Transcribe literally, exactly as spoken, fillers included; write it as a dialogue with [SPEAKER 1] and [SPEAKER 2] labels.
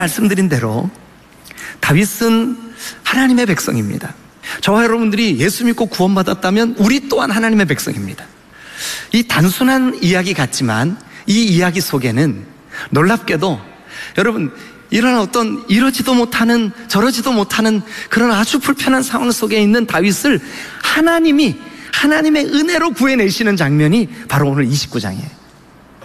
[SPEAKER 1] 말씀드린 대로 다윗은 하나님의 백성입니다. 저와 여러분들이 예수 믿고 구원받았다면 우리 또한 하나님의 백성입니다. 이 단순한 이야기 같지만 이 이야기 속에는 놀랍게도 여러분 이런 어떤 이러지도 못하는 저러지도 못하는 그런 아주 불편한 상황 속에 있는 다윗을 하나님이 하나님의 은혜로 구해내시는 장면이 바로 오늘 이십구 장이에요.